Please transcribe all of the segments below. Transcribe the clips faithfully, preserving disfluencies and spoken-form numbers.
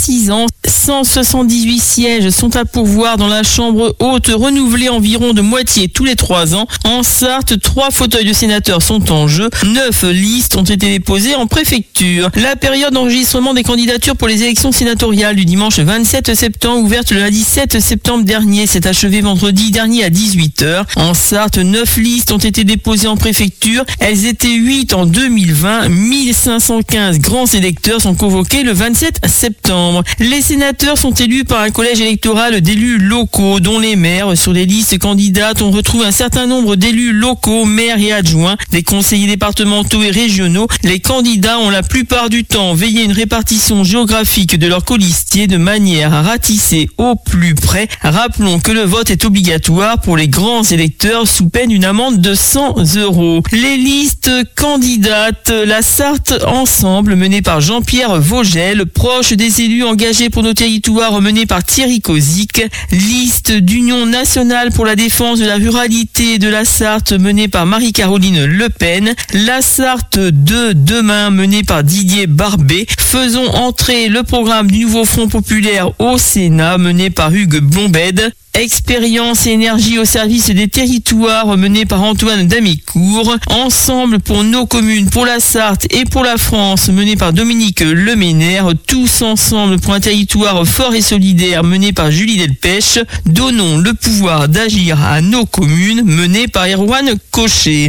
six ans. cent soixante-dix-huit sièges sont à pourvoir dans la chambre haute, renouvelée environ de moitié tous les trois ans. En Sarthe, trois fauteuils de sénateurs sont en jeu. Neuf listes ont été déposées en préfecture. La période d'enregistrement des candidatures pour les élections sénatoriales du dimanche vingt-sept septembre, ouverte le lundi sept septembre dernier, s'est achevée vendredi dernier à dix-huit heures. En Sarthe, neuf listes ont été déposées en préfecture. Elles étaient huit en deux mille vingt. mille cinq cent quinze grands électeurs sont convoqués le vingt-sept septembre. Les sénateurs sont élus par un collège électoral d'élus locaux, dont les maires. Sur les listes candidates, on retrouve un certain nombre d'élus locaux, maires et adjoints, des conseillers départementaux et régionaux. Les candidats ont la plupart du temps veillé à une répartition géographique de leurs colistiers de manière à ratisser au plus près. Rappelons que le vote est obligatoire pour les grands électeurs sous peine d'une amende de cent euros. Les listes candidates, la Sarthe Ensemble, menée par Jean-Pierre Vogel, proche des élus engagés pour nos territoires, menée par Thierry Kozik. Liste d'Union nationale pour la défense de la ruralité de la Sarthe, menée par Marie-Caroline Le Pen. La Sarthe de demain, menée par Didier Barbet. Faisons entrer le programme du nouveau Front populaire au Sénat, mené par Hugues Blombède. Expérience et énergie au service des territoires, mené par Antoine Damécourt. Ensemble pour nos communes, pour la Sarthe et pour la France, mené par Dominique Leménaire. Tous ensemble pour un territoire fort et solidaire, mené par Julie Delpech. Donnons le pouvoir d'agir à nos communes, mené par Erwan Cochet.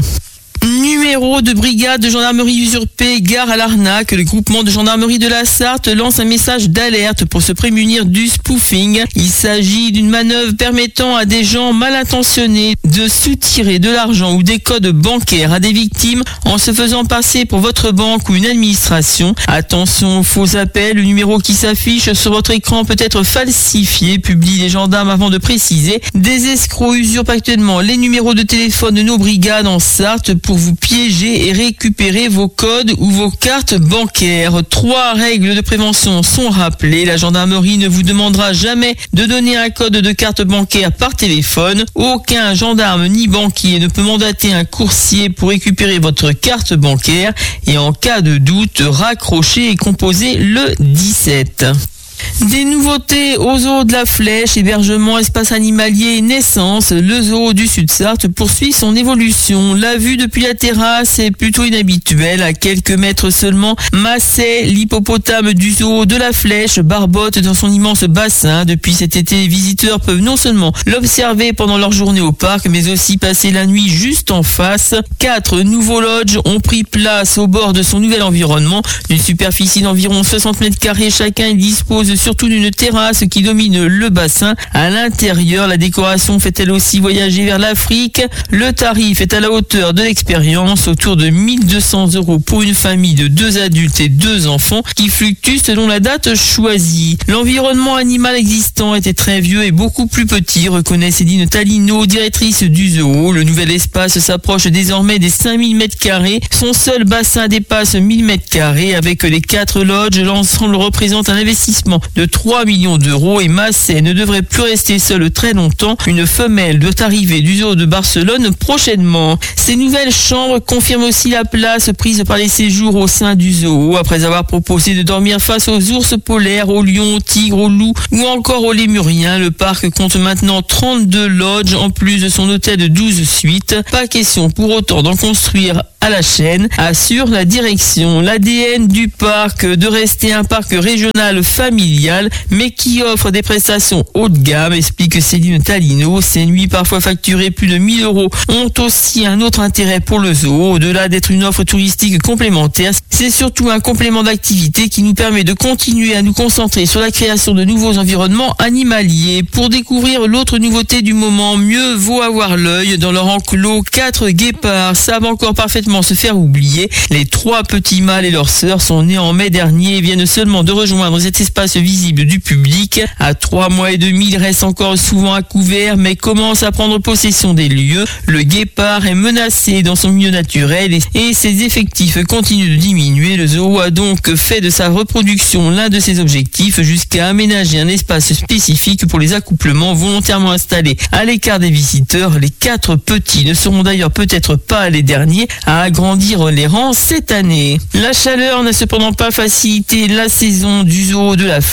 Numéro de brigade de gendarmerie usurpée, gare à l'arnaque. Le groupement de gendarmerie de la Sarthe lance un message d'alerte pour se prémunir du spoofing. Il s'agit d'une manœuvre permettant à des gens mal intentionnés de soutirer de l'argent ou des codes bancaires à des victimes en se faisant passer pour votre banque ou une administration. Attention aux faux appels, le numéro qui s'affiche sur votre écran peut être falsifié, publient les gendarmes avant de préciser. Des escrocs usurpent actuellement les numéros de téléphone de nos brigades en Sarthe pour vous piéger et récupérer vos codes ou vos cartes bancaires. Trois règles de prévention sont rappelées. La gendarmerie ne vous demandera jamais de donner un code de carte bancaire par téléphone. Aucun gendarme ni banquier ne peut mandater un coursier pour récupérer votre carte bancaire. Et en cas de doute, raccrochez et composez le dix-sept. Des nouveautés au zoo de la Flèche, hébergement, espace animalier, naissance. Le zoo du Sud-Sarthe poursuit son évolution. La vue depuis la terrasse est plutôt inhabituelle. À quelques mètres seulement, Masset, l'hippopotame du zoo de la Flèche, barbote dans son immense bassin. Depuis cet été, les visiteurs peuvent non seulement l'observer pendant leur journée au parc, mais aussi passer la nuit juste en face. Quatre nouveaux lodges ont pris place au bord de son nouvel environnement. D'une superficie d'environ soixante mètres carrés chacun, il dispose surtout d'une terrasse qui domine le bassin. À l'intérieur, la décoration fait elle aussi voyager vers l'Afrique. Le tarif est à la hauteur de l'expérience, autour de mille deux cents euros pour une famille de deux adultes et deux enfants, qui fluctue selon la date choisie. L'environnement animal existant était très vieux et beaucoup plus petit, reconnaît Céline Talino, directrice du zoo. Le nouvel espace s'approche désormais des cinq mille mètres carrés. Son seul bassin dépasse mille mètres carrés. Avec les quatre lodges, l'ensemble représente un investissement de trois millions d'euros et Masset ne devrait plus rester seul très longtemps. Une femelle doit arriver du zoo de Barcelone prochainement. Ces nouvelles chambres confirment aussi la place prise par les séjours au sein du zoo. Après avoir proposé de dormir face aux ours polaires, aux lions, aux tigres, aux loups ou encore aux lémuriens, le parc compte maintenant trente-deux lodges en plus de son hôtel de douze suites. Pas question pour autant d'en construire à la chaîne, assure la direction. L'A D N du parc, de rester un parc régional familial, mais qui offre des prestations haut de gamme, explique Céline Talino. Ces nuits, parfois facturées plus de mille euros, ont aussi un autre intérêt pour le zoo. Au-delà d'être une offre touristique complémentaire, c'est surtout un complément d'activité qui nous permet de continuer à nous concentrer sur la création de nouveaux environnements animaliers. Pour découvrir l'autre nouveauté du moment, mieux vaut avoir l'œil. Dans leur enclos, quatre guépards savent encore parfaitement se faire oublier. Les trois petits mâles et leurs sœurs sont nés en mai dernier et viennent seulement de rejoindre cet espace visible du public. À trois mois et demi, il reste encore souvent à couvert, mais commence à prendre possession des lieux. Le guépard est menacé dans son milieu naturel et ses effectifs continuent de diminuer. Le zoo a donc fait de sa reproduction l'un de ses objectifs, jusqu'à aménager un espace spécifique pour les accouplements volontairement installés à l'écart des visiteurs. Les quatre petits ne seront d'ailleurs peut-être pas les derniers à agrandir les rangs cette année. La chaleur n'a cependant pas facilité la saison du zoo de la Flèche.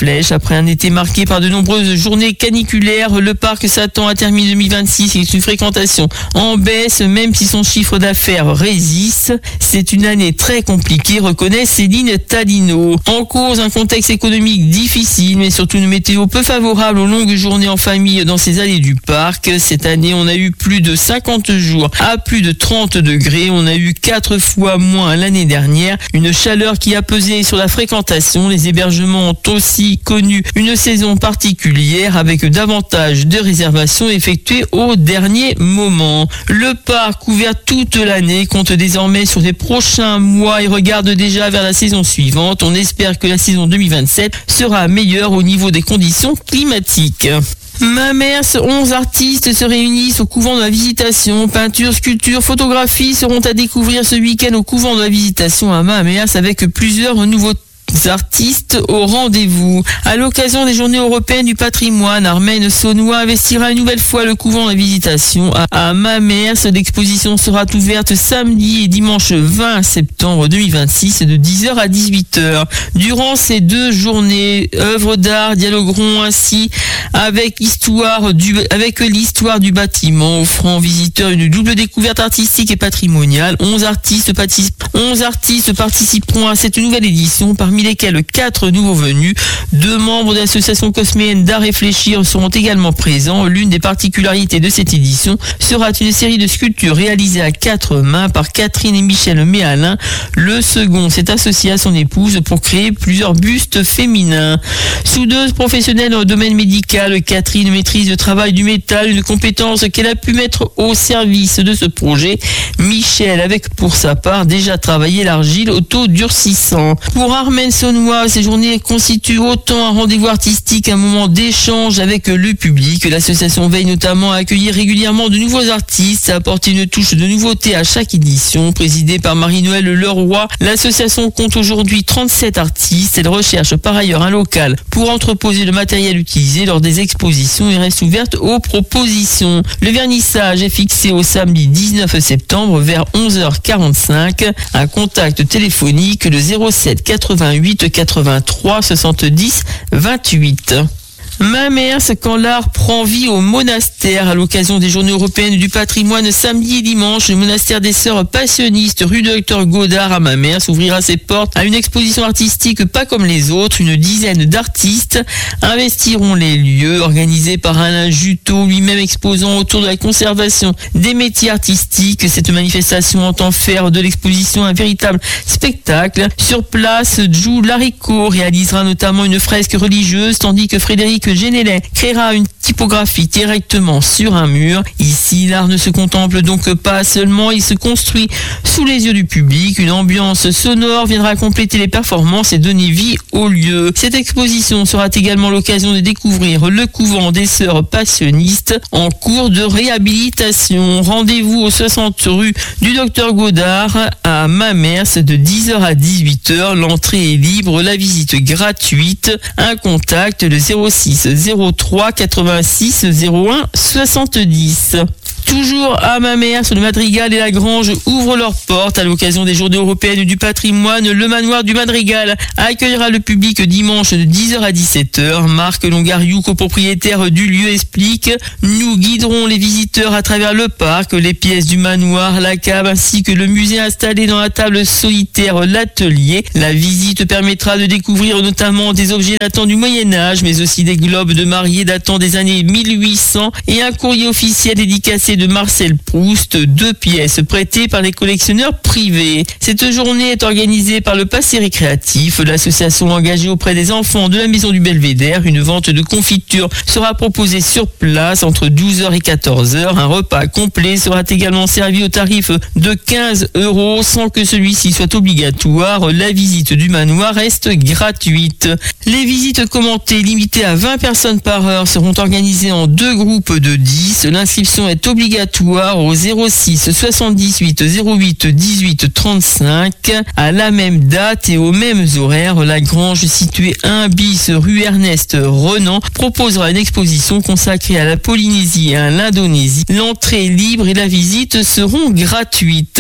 flèche. Après un été marqué par de nombreuses journées caniculaires, le parc s'attend à terminer deux mille vingt-six avec une fréquentation en baisse, même si son chiffre d'affaires résiste. C'est une année très compliquée, reconnaît Céline Tadino. En cause, un contexte économique difficile, mais surtout une météo peu favorable aux longues journées en famille dans ces allées du parc. Cette année, on a eu plus de cinquante jours à plus de trente degrés. On a eu quatre fois moins l'année dernière. Une chaleur qui a pesé sur la fréquentation. Les hébergements ont aussi connu une saison particulière avec davantage de réservations effectuées au dernier moment. Le parc, ouvert toute l'année, compte désormais sur les prochains mois et regarde déjà vers la saison suivante. On espère que la saison deux mille vingt-sept sera meilleure au niveau des conditions climatiques. Mamers, onze artistes se réunissent au couvent de la Visitation. Peinture, sculpture, photographie seront à découvrir ce week-end au couvent de la Visitation à Mamers avec plusieurs nouveautés. Artistes au rendez-vous. À l'occasion des Journées européennes du patrimoine, Armen Saunois investira une nouvelle fois le couvent de la Visitation à Mamers. L'exposition sera ouverte samedi et dimanche vingt septembre deux mille vingt-six de dix heures à dix-huit heures. Durant ces deux journées, œuvres d'art dialogueront ainsi avec l'histoire du, avec l'histoire du bâtiment, offrant aux visiteurs une double découverte artistique et patrimoniale. onze artistes, particip- onze artistes participeront à cette nouvelle édition, parmi lesquels quatre nouveaux venus. Deux membres de l'association cosméenne d'Art Réfléchir seront également présents. L'une des particularités de cette édition sera une série de sculptures réalisées à quatre mains par Catherine et Michel Méalin. Le second s'est associé à son épouse pour créer plusieurs bustes féminins. Soudeuse professionnelle dans le domaine médical, Catherine maîtrise le travail du métal, une compétence qu'elle a pu mettre au service de ce projet. Michel, avec pour sa part déjà travaillé l'argile auto-durcissant. Pour Armen Saunois, ces journées constituent autant un rendez-vous artistique, un moment d'échange avec le public. L'association veille notamment à accueillir régulièrement de nouveaux artistes, à apporter une touche de nouveauté à chaque édition. Présidée par Marie-Noël Leroy, l'association compte aujourd'hui trente-sept artistes. Elle recherche par ailleurs un local pour entreposer le matériel utilisé lors des expositions et reste ouverte aux propositions. Le vernissage est fixé au samedi dix-neuf septembre vers onze heures quarante-cinq. Un contact téléphonique le zéro sept quatre-vingt-huit quatre-vingt-trois soixante-dix vingt-huit. Mamers, quand l'art prend vie au monastère. À l'occasion des Journées européennes du patrimoine samedi et dimanche, le monastère des Sœurs Passionnistes rue Docteur Godard à Mamers ouvrira ses portes à une exposition artistique pas comme les autres. Une dizaine d'artistes investiront les lieux, organisés par Alain Juteau, lui-même exposant autour de la conservation des métiers artistiques. Cette manifestation entend faire de l'exposition un véritable spectacle. Sur place, Jou Laricot réalisera notamment une fresque religieuse, tandis que Frédéric Génélet créera une typographie directement sur un mur. Ici, l'art ne se contemple donc pas seulement, il se construit sous les yeux du public. Une ambiance sonore viendra compléter les performances et donner vie au lieu. Cette exposition sera également l'occasion de découvrir le couvent des Sœurs Passionnistes en cours de réhabilitation. Rendez-vous au soixante rue du Docteur Godard à Mamers de dix heures à dix-huit heures. L'entrée est libre, la visite gratuite. Un contact le zéro six zéro trois quatre-vingt-six zéro un soixante-dix. Toujours à Mamers, le Madrigal et la Grange ouvrent leurs portes à l'occasion des Journées européennes du patrimoine. Le manoir du Madrigal accueillera le public dimanche de dix heures à dix-sept heures. Marc Longariou, copropriétaire du lieu, explique: nous guiderons les visiteurs à travers le parc, les pièces du manoir, la cave ainsi que le musée installé dans la table solitaire, l'atelier. La visite permettra de découvrir notamment des objets datant du Moyen-Âge, mais aussi des globes de mariée datant des années mille huit cents et un courrier officiel dédicacé de Marcel Proust, deux pièces prêtées par les collectionneurs privés. Cette journée est organisée par le Passé Récréatif, l'association engagée auprès des enfants de la Maison du Belvédère. Une vente de confiture sera proposée sur place entre douze heures et quatorze heures. Un repas complet sera également servi au tarif de quinze euros sans que celui-ci soit obligatoire. La visite du manoir reste gratuite. Les visites commentées limitées à vingt personnes par heure seront organisées en deux groupes de dix. L'inscription est obligatoire au zéro six soixante-dix-huit zéro huit dix-huit trente-cinq. À la même date et aux mêmes horaires, la Grange, située un bis rue Ernest Renan, proposera une exposition consacrée à la Polynésie et à l'Indonésie. L'entrée est libre et la visite seront gratuites.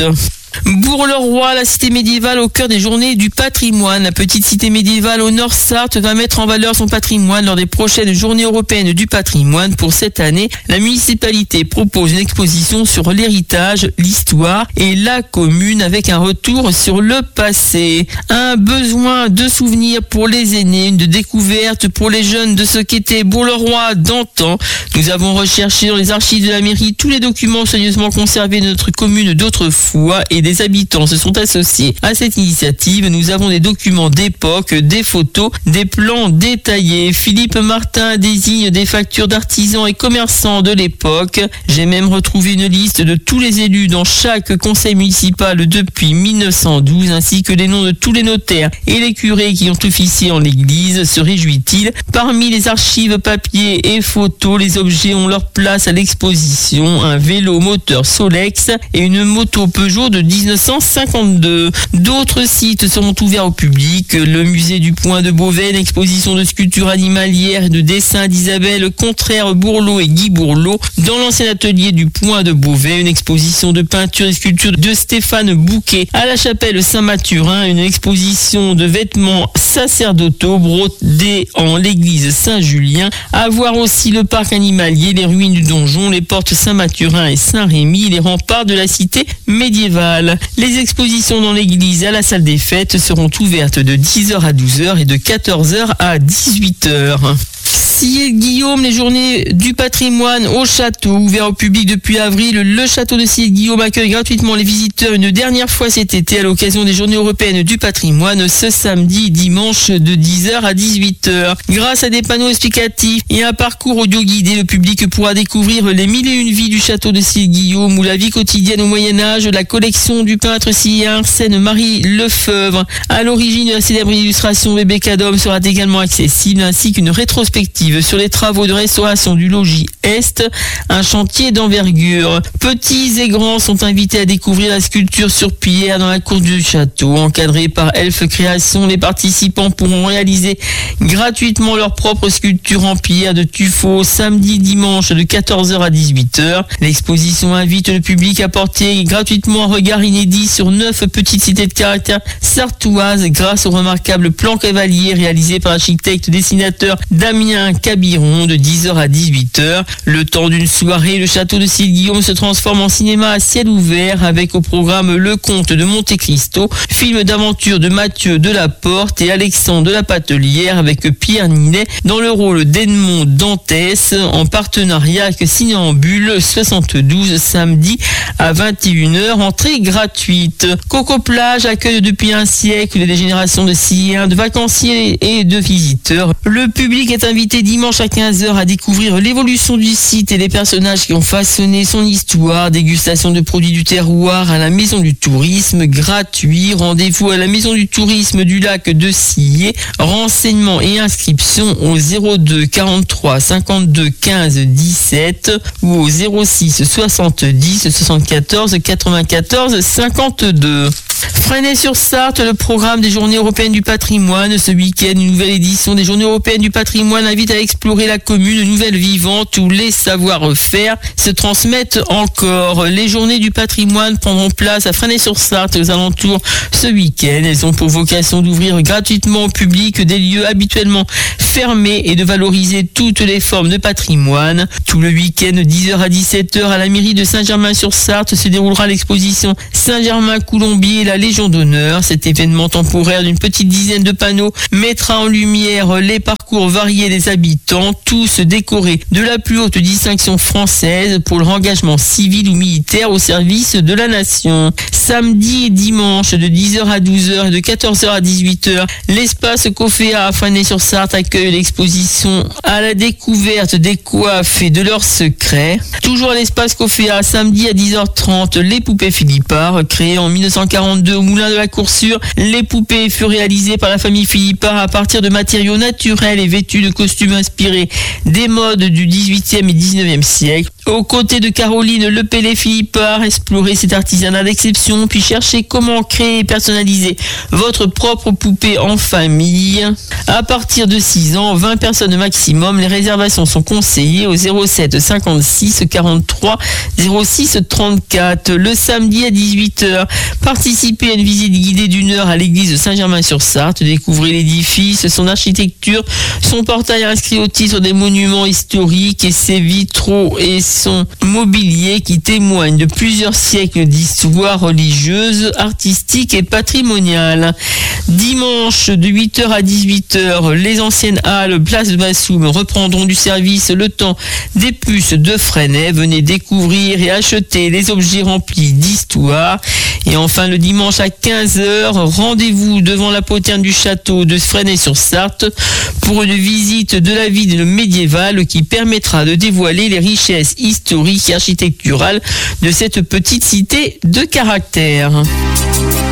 Bourg-le-Roi, la cité médiévale au cœur des journées du patrimoine. La petite cité médiévale au nord Sarthe va mettre en valeur son patrimoine lors des prochaines journées européennes du patrimoine. Pour cette année, la municipalité propose une exposition sur l'héritage, l'histoire et la commune avec un retour sur le passé. Un besoin de souvenirs pour les aînés, une découverte pour les jeunes de ce qu'était Bourg-le-Roi d'antan. Nous avons recherché dans les archives de la mairie tous les documents soigneusement conservés de notre commune d'autrefois et des habitants se sont associés à cette initiative. Nous avons des documents d'époque, des photos, des plans détaillés. Philippe Martin désigne des factures d'artisans et commerçants de l'époque. J'ai même retrouvé une liste de tous les élus dans chaque conseil municipal depuis mille neuf cent douze, ainsi que les noms de tous les notaires et les curés qui ont officié en l'église, se réjouit-il. Parmi les archives papier et photos, les objets ont leur place à l'exposition. Un vélo moteur Solex et une moto Peugeot de dix-neuf cent cinquante-deux. D'autres sites seront ouverts au public. Le musée du Point de Beauvais, une exposition de sculptures animalières et de dessins d'Isabelle Contraire-Bourlot et Guy Bourlot. Dans l'ancien atelier du Point de Beauvais, une exposition de peinture et sculptures de Stéphane Bouquet. À la chapelle Saint-Mathurin, une exposition de vêtements sacerdotaux brodés en l'église Saint-Julien. À voir aussi le parc animalier, les ruines du donjon, les portes Saint-Mathurin et Saint-Rémy, les remparts de la cité médiévale. Les expositions dans l'église et à la salle des fêtes seront ouvertes de dix heures à douze heures et de quatorze heures à dix-huit heures. Sillé-Guillaume, les journées du patrimoine au château, ouvert au public depuis avril. Le château de Sillé-Guillaume accueille gratuitement les visiteurs une dernière fois cet été à l'occasion des journées européennes du patrimoine ce samedi et dimanche de dix heures à dix-huit heures. Grâce à des panneaux explicatifs et un parcours audio guidé, le public pourra découvrir les mille et une vies du château de Sillé-Guillaume ou la vie quotidienne au Moyen-Âge, la collection du peintre silléen Arsène Marie Lefebvre. À l'origine de la célèbre illustration Bébé Cadom sera également accessible, ainsi qu'une rétrospective sur les travaux de restauration du logis Est, un chantier d'envergure. Petits et grands sont invités à découvrir la sculpture sur pierre dans la cour du château. Encadrée par Elf Création, les participants pourront réaliser gratuitement leur propre sculpture en pierre de tuffeau samedi, dimanche de quatorze heures à dix-huit heures. L'exposition invite le public à porter gratuitement un regard inédit sur neuf petites cités de caractère sartoises grâce au remarquable plan cavalier réalisé par l'architecte dessinateur Damien Cabiron de dix heures à dix-huit heures. Le temps d'une soirée, le château de Sillé-Guillaume se transforme en cinéma à ciel ouvert avec au programme Le Comte de Monte Cristo, film d'aventure de Mathieu Delaporte et Alexandre de la Patelière avec Pierre Ninet dans le rôle d'Edmond Dantès en partenariat avec Cinéambule soixante-douze samedi à vingt et une heures, entrée gratuite. Coco Plage accueille depuis un siècle des générations de Silléens, de vacanciers et de visiteurs. Le public est invité dimanche à quinze heures à découvrir l'évolution du site et les personnages qui ont façonné son histoire. Dégustation de produits du terroir à la Maison du Tourisme, gratuit. Rendez-vous à la Maison du Tourisme du Lac de Sillé. Renseignements et inscriptions au zéro deux quarante-trois cinquante-deux quinze dix-sept ou au zéro six soixante-dix soixante-quatorze quatre-vingt-quatorze cinquante-deux. Fresnay-sur-Sarthe, le programme des Journées européennes du patrimoine. Ce week-end, une nouvelle édition des Journées européennes du patrimoine invite à explorer la commune, une nouvelle vivante où les savoir-faire se transmettent encore. Les Journées du patrimoine prendront place à Fresnay-sur-Sarthe aux alentours ce week-end. Elles ont pour vocation d'ouvrir gratuitement au public des lieux habituellement fermés et de valoriser toutes les formes de patrimoine. Tout le week-end, dix heures à dix-sept heures, à la mairie de Saint-Germain-sur-Sarthe se déroulera l'exposition Saint-Germain-Coulombier, la Légion d'honneur. Cet événement temporaire d'une petite dizaine de panneaux mettra en lumière les parcours variés des habitants, tous décorés de la plus haute distinction française pour leur engagement civil ou militaire au service de la nation. Samedi et dimanche de dix heures à douze heures et de quatorze heures à dix-huit heures, l'espace Coffea à Fresnay-sur-Sarthe accueille l'exposition à la découverte des coiffes et de leurs secrets. Toujours à l'espace Coffea, samedi à dix heures trente, les poupées Philippard, créées en mille neuf cent quarante-deux au moulin de la Coursure. Les poupées furent réalisées par la famille Philippard à partir de matériaux naturels et vêtues de costumes inspirés des modes du dix-huitième et dix-neuvième siècle. Aux côtés de Caroline Lepelley-Philippard, explorez cet artisanat d'exception, puis cherchez comment créer et personnaliser votre propre poupée en famille. À partir de six ans, vingt personnes maximum, les réservations sont conseillées au zéro sept cinquante-six quarante-trois zéro six trente-quatre. Le samedi à dix-huit heures, participez à une visite guidée d'une heure à l'église de Saint-Germain-sur-Sarthe. Découvrez l'édifice, son architecture, son portail inscrit au titre des monuments historiques et ses vitraux et son mobilier qui témoignent de plusieurs siècles d'histoire religieuse, artistique et patrimoniale. Dimanche de huit heures à dix-huit heures, les anciennes halles place de Bassoum reprendront du service le temps des puces de Fresnay. Venez découvrir et acheter les objets remplis d'histoire. Et enfin, le dimanche à quinze heures, rendez-vous devant la poterne du château de Fresnay-sur-Sarthe pour une visite de la ville médiévale qui permettra de dévoiler les richesses historiques et architecturales de cette petite cité de caractère.